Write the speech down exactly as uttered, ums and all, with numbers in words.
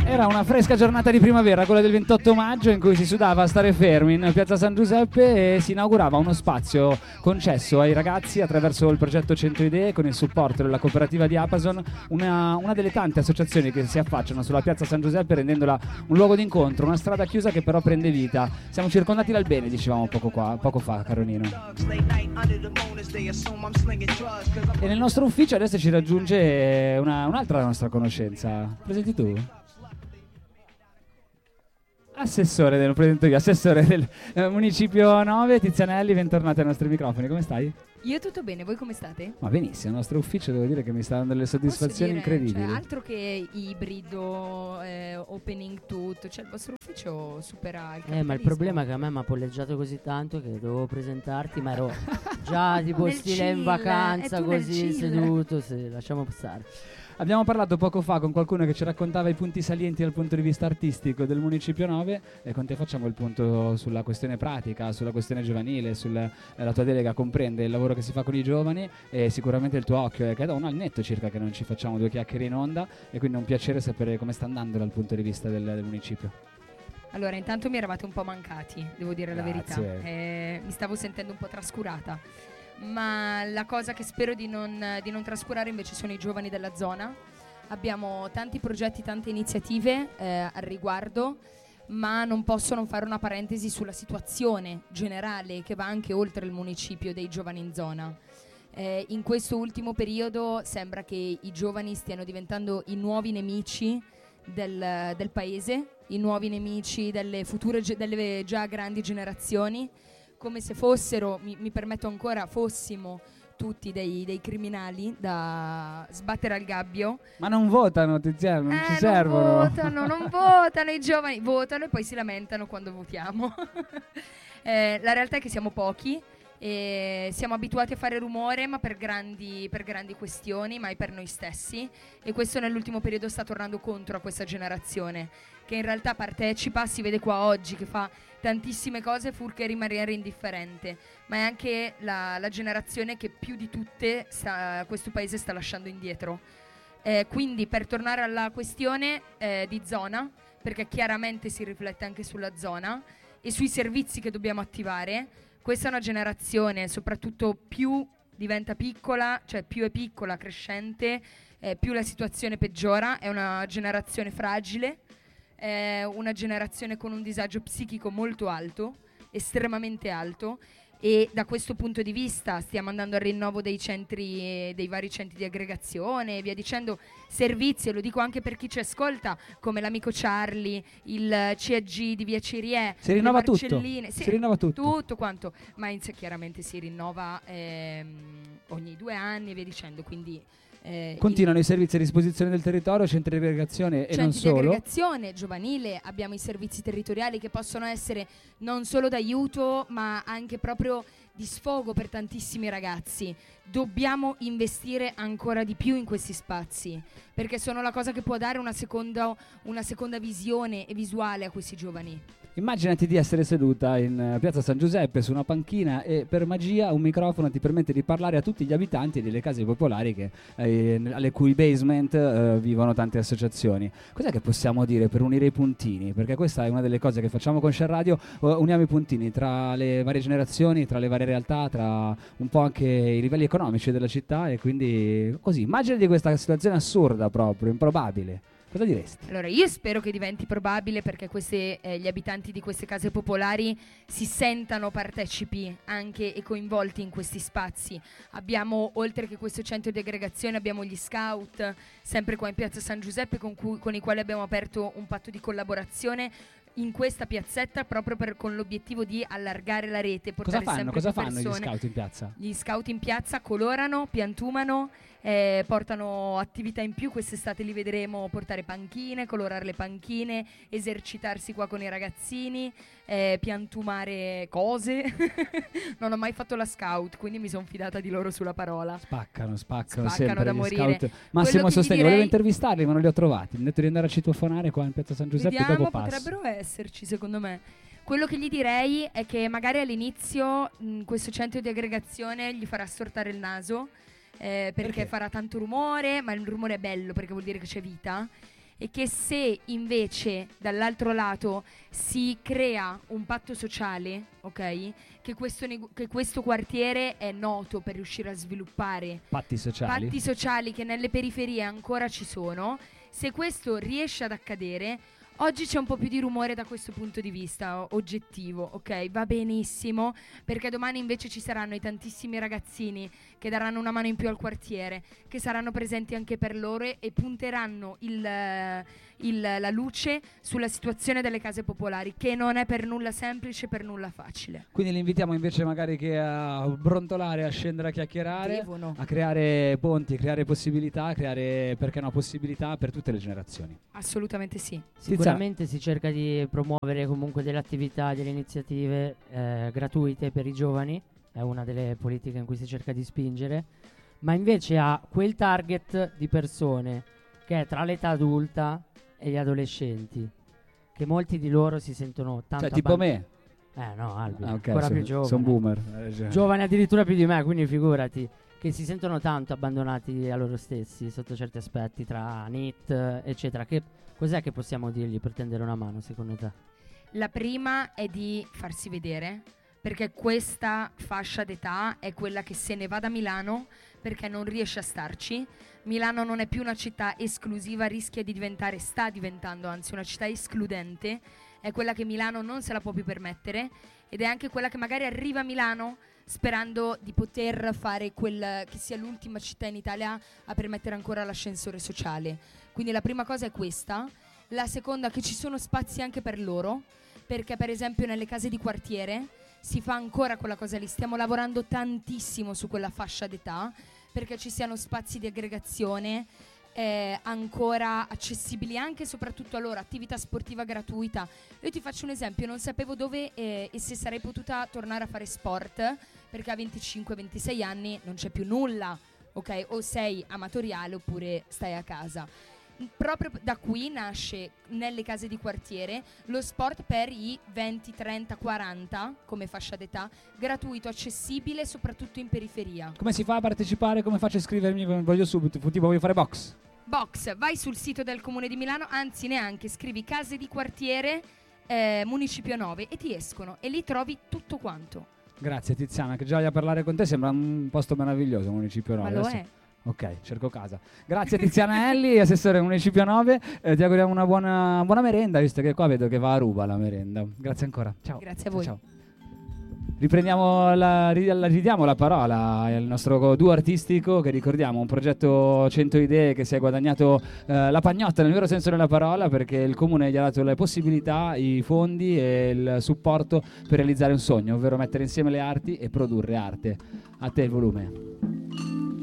Era una fresca giornata di primavera, quella del ventotto maggio, in cui si sudava a stare fermi in piazza San Giuseppe e si inaugurava uno spazio concesso ai ragazzi attraverso il progetto cento idee con il supporto della cooperativa di Apason, una, una delle tante associazioni che si affacciano sulla piazza San Giuseppe rendendola un luogo d'incontro, una strada chiusa che però prende vita. Siamo circondati dal bene, dicevamo poco, qua, poco fa, Caronino. E nel nostro ufficio adesso ci raggiunge una, un'altra nostra conoscenza. Presenti tu? Assessore del, presento io, assessore del eh, Municipio nove, Tizianelli, bentornati ai nostri microfoni, come stai? Io tutto bene, voi come state? Ma benissimo, il nostro ufficio devo dire che mi sta dando delle soddisfazioni dire, incredibili. Cioè, altro che ibrido, eh, opening tutto, cioè il vostro ufficio supera il Eh, ma il problema è che a me mi ha polleggiato così tanto che dovevo presentarti, ma ero già tipo Nel stile chill, in vacanza, e tu nel così chill. seduto, se, lasciamo passare. Abbiamo parlato poco fa con qualcuno che ci raccontava i punti salienti dal punto di vista artistico del Municipio nove e con te facciamo il punto sulla questione pratica, sulla questione giovanile, sulla eh, la tua delega comprende il lavoro che si fa con i giovani e sicuramente il tuo occhio è che è da un annetto circa che non ci facciamo due chiacchiere in onda e quindi è un piacere sapere come sta andando dal punto di vista del, del Municipio. Allora, intanto mi eravate un po' mancati, devo dire Grazie. la verità, eh, mi stavo sentendo un po' trascurata. Ma la cosa che spero di non, di non trascurare invece sono i giovani della zona. Abbiamo tanti progetti, tante iniziative eh, al riguardo, ma non posso non fare una parentesi sulla situazione generale che va anche oltre il municipio dei giovani in zona. Eh, in questo ultimo periodo sembra che i giovani stiano diventando i nuovi nemici del, del paese, i nuovi nemici delle future, delle già grandi generazioni, come se fossero, mi, mi permetto ancora, fossimo tutti dei, dei criminali da sbattere al gabbio. Ma non votano, Tiziano, non eh, ci non servono. Votano, non votano, i giovani votano e poi si lamentano quando votiamo. eh, la realtà è che siamo pochi e siamo abituati a fare rumore, ma per grandi, per grandi questioni, mai per noi stessi. E questo nell'ultimo periodo sta tornando contro a questa generazione, che in realtà partecipa, si vede qua oggi che fa tantissime cose purché rimanere indifferente, ma è anche la, la generazione che più di tutte sta, questo paese sta lasciando indietro. Eh, quindi per tornare alla questione eh, di zona, perché chiaramente si riflette anche sulla zona e sui servizi che dobbiamo attivare, questa è una generazione, soprattutto più diventa piccola, cioè più è piccola, crescente, eh, più la situazione peggiora, è una generazione fragile, è una generazione con un disagio psichico molto alto, estremamente alto, e da questo punto di vista stiamo andando al rinnovo dei centri, dei vari centri di aggregazione e via dicendo, servizi, e lo dico anche per chi ci ascolta, come l'amico Charlie, il C A G di Via Cirie, Si rinnova le tutto, Marcelline, sì, si rinnova tutto. tutto quanto, ma in sé chiaramente si rinnova ehm, ogni due anni e via dicendo, quindi Eh, Continuano i, i servizi a disposizione del territorio, centri di aggregazione e non centri solo. di aggregazione giovanile, abbiamo i servizi territoriali che possono essere non solo d'aiuto ma anche proprio di sfogo per tantissimi ragazzi. Dobbiamo investire ancora di più in questi spazi perché sono la cosa che può dare una seconda, una seconda visione e visuale a questi giovani. Immaginati di essere seduta in uh, piazza San Giuseppe su una panchina e per magia un microfono ti permette di parlare a tutti gli abitanti delle case popolari che, eh, alle cui basement eh, vivono tante associazioni. Cos'è che possiamo dire per unire i puntini? Perché questa è una delle cose che facciamo con Share Radio, uh, uniamo i puntini tra le varie generazioni, tra le varie realtà, tra un po' anche i livelli economici della città e quindi così. Immaginati questa situazione assurda proprio, improbabile. Cosa diresti? Allora, io spero che diventi probabile perché queste, eh, gli abitanti di queste case popolari si sentano partecipi anche e coinvolti in questi spazi. Abbiamo, oltre che questo centro di aggregazione, abbiamo gli scout, sempre qua in piazza San Giuseppe, con, cui, con i quali abbiamo aperto un patto di collaborazione in questa piazzetta proprio per, con l'obiettivo di allargare la rete, portare Cosa fanno? sempre Cosa più fanno gli persone. scout in piazza? Gli scout in piazza colorano, piantumano, eh, portano attività in più. Quest'estate li vedremo portare panchine, colorare le panchine, esercitarsi qua con i ragazzini, eh, piantumare cose. Non ho mai fatto la scout, quindi mi sono fidata di loro sulla parola. Spaccano, spaccano, Spaccano sempre da gli morire. scout. Massimo Quello che gli sostegno, direi- volevo intervistarli ma non li ho trovati. Mi ho detto di andare a citofonare qua in piazza San Giuseppe. Vediamo, Dopo passo. potrebbero esserci secondo me. Quello che gli direi è che magari all'inizio mh, questo centro di aggregazione gli farà stortare il naso, eh, perché, Perché? farà tanto rumore, ma il rumore è bello perché vuol dire che c'è vita. e che se invece dall'altro lato si crea un patto sociale, ok? Che questo, nego- che questo quartiere è noto per riuscire a sviluppare Patti sociali. patti sociali che nelle periferie ancora ci sono, se questo riesce ad accadere, oggi c'è un po' più di rumore da questo punto di vista o- oggettivo, ok? Va benissimo, perché domani invece ci saranno i tantissimi ragazzini che daranno una mano in più al quartiere, che saranno presenti anche per loro e punteranno il, eh, il- la luce sulla situazione delle case popolari, che non è per nulla semplice, per nulla facile. Quindi li invitiamo invece magari che a brontolare, a scendere a chiacchierare, Devono. a creare ponti, creare possibilità, creare, perché no, possibilità per tutte le generazioni. Assolutamente sì. Sicuramente si cerca di promuovere comunque delle attività, delle iniziative eh, gratuite per i giovani, è una delle politiche in cui si cerca di spingere, ma invece ha quel target di persone che è tra l'età adulta e gli adolescenti, che molti di loro si sentono tanto Cioè tipo abban- me. Eh no, Albi, Ah, ok, ancora son- più giovane. son boomer. hai ragione. Giovani addirittura più di me, quindi figurati, che si sentono tanto abbandonati a loro stessi sotto certi aspetti, tra N I T, eccetera. Che cos'è che possiamo dirgli per tendere una mano, secondo te? La prima è di farsi vedere, perché questa fascia d'età è quella che se ne va da Milano perché non riesce a starci. Milano non è più una città esclusiva, rischia di diventare, sta diventando anzi una città escludente, è quella che Milano non se la può più permettere ed è anche quella che magari arriva a Milano sperando di poter fare quel che sia l'ultima città in Italia a permettere ancora l'ascensore sociale. Quindi la prima cosa è questa. La seconda, che ci sono spazi anche per loro, perché per esempio nelle case di quartiere si fa ancora quella cosa lì, stiamo lavorando tantissimo su quella fascia d'età perché ci siano spazi di aggregazione eh, ancora accessibili anche e soprattutto a loro, attività sportiva gratuita. Io ti faccio un esempio, non sapevo dove eh, e se sarei potuta tornare a fare sport perché a venticinque ventisei anni non c'è più nulla, ok? O sei amatoriale oppure stai a casa. Proprio da qui nasce nelle case di quartiere lo sport per i venti, trenta, quaranta come fascia d'età, gratuito, accessibile soprattutto in periferia. Come si fa a partecipare? Come faccio a iscrivermi? Voglio subito, tipo voglio fare box. Box, vai sul sito del Comune di Milano, anzi neanche, scrivi case di quartiere eh, Municipio nove e ti escono e lì trovi tutto quanto. Grazie Tiziana, che gioia parlare con te, sembra un posto meraviglioso, Municipio nove. Ma lo Adesso- è. Ok, cerco casa. Grazie Tiziana Elli, assessore Municipio nove. Eh, ti auguriamo una buona, buona merenda, visto che qua vedo che va a ruba la merenda. Grazie ancora. Ciao. Grazie a voi. Ciao. Riprendiamo la, ri- la- ridiamo la parola al nostro duo artistico che ricordiamo, un progetto cento idee che si è guadagnato eh, la pagnotta nel vero senso della parola perché il comune gli ha dato le possibilità, i fondi e il supporto per realizzare un sogno, ovvero mettere insieme le arti e produrre arte. A te il volume.